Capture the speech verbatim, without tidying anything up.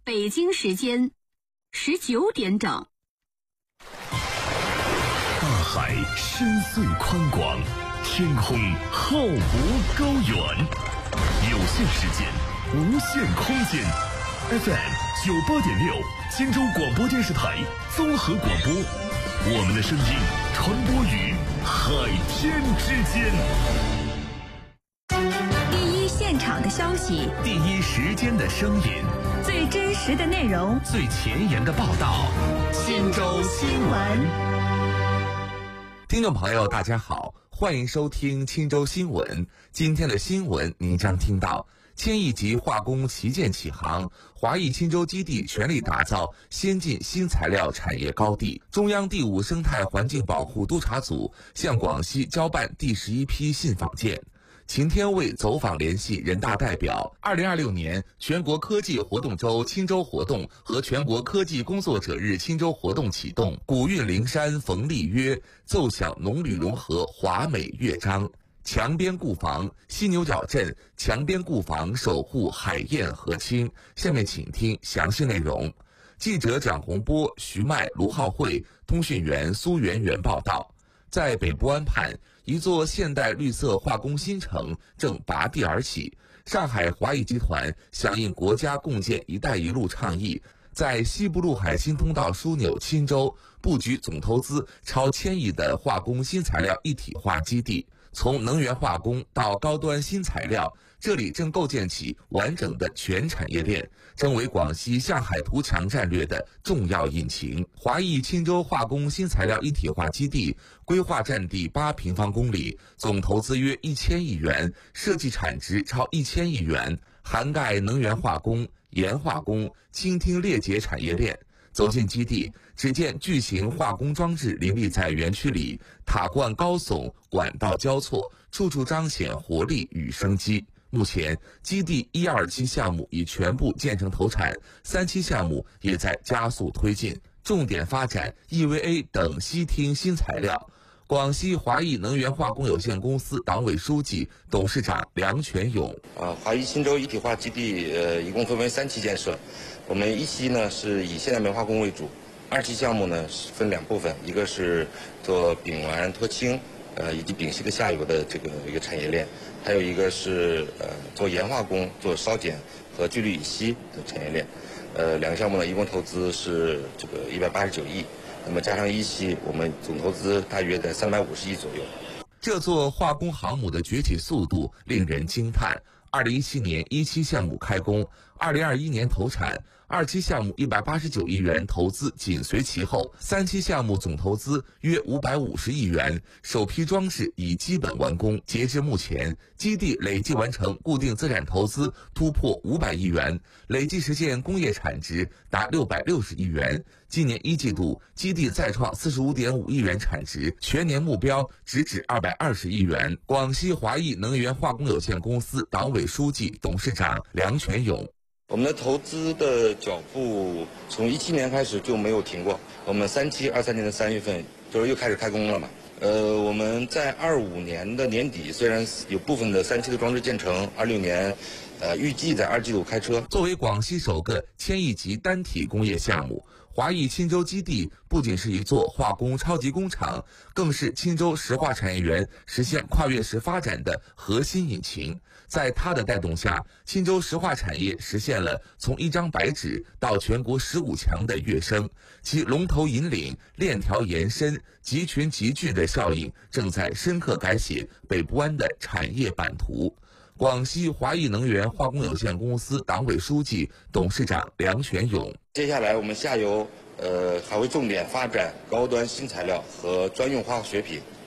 北京时间十九点整。 大海深邃宽广，天空浩博高远，有限时间，无限空间。F M 九八点六，荆州广播电视台综合广播，我们的声音传播于海天之间。 第一现场的消息， 第一时间的声音， 最真实的内容， 最前沿的报道。 荆州新闻。 听众朋友大家好，欢迎收听青州新闻。今天的新闻您将听到，千亿级化工旗舰启航，华谊青州基地全力打造先进新材料产业高地。中央第五生态环境保护督察组向广西交办第十一批信访件。秦天卫走访联系人大代表。二零二六年全国科技活动周青州活动和全国科技工作者日青州活动启动。古韵灵山冯丽约奏响农旅融合华美乐章。墙边固防，犀牛角镇墙边固防守护海燕和清。下面请听详细内容。记者蒋洪波、徐迈、卢浩慧，通讯员苏媛媛报道。在北部湾畔，一座现代绿色化工新城正拔地而起。上海华谊集团响应国家共建“一带一路”倡议，在西部陆海新通道枢纽钦州布局总投资超千亿的化工新材料一体化基地。从能源化工到高端新材料，这里正构建起完整的全产业链，成为广西向海图强战略的重要引擎。华谊钦州化工新材料一体化基地规划占地八平方公里，总投资约一千亿元，设计产值超一千亿元，涵盖能源化工、盐化工、倾听裂解产业链。走进基地，只见巨型化工装置林立在园区里，塔冠高耸，管道交错，处处彰显活力与生机。目前，基地一二期项目已全部建成投产，三期项目也在加速推进，重点发展 E V A 等烯烃新材料。广西华谊能源化工有限公司党委书记、董事长梁全勇。 啊，华谊钦州一体化基地呃，一共分为三期建设。我们一期呢是以现代煤化工为主，二期项目呢是分两部分，一个是做丙烷脱氢，呃以及丙烯的下游的这个一个产业链，还有一个是呃做盐化工，做烧碱和聚氯乙烯的产业链。呃，两个项目呢一共投资是这个一百八十九亿。那么加上一期，我们总投资大约在三百五十亿左右。 这座化工航母的崛起速度令人惊叹。二零一七年一期项目开工，二零二一年投产，二期项目一百八十九亿元投资紧随其后，三期项目总投资约五百五十亿元，首批装置已基本完工。截至目前，基地累计完成固定资产投资突破五百亿元，累计实现工业产值达六百六十亿元。今年一季度，基地再创四十五点五亿元产值，全年目标直指二百二十亿元。广西华谊能源化工有限公司党委书记、董事长梁全勇。 我们的投资的脚步从一七年开始就没有停过，我们三期二三年的三月份就是又开始开工了嘛。呃，我们在二五年的年底，虽然有部分的三期的装置建成，二六年，呃，预计在二季度开车。 作为广西首个千亿级单体工业项目，华谊钦州基地不仅是一座化工超级工厂，更是钦州石化产业园实现跨越式发展的核心引擎。在它的带动下，钦州石化产业实现了从一张白纸到全国十五强的跃升，其龙头引领、链条延伸、集群集聚的效应正在深刻改写北部湾的产业版图。广西华谊能源化工有限公司党委书记、董事长梁全勇。 接下来我们下游呃还会重点发展高端新材料和专用化学品，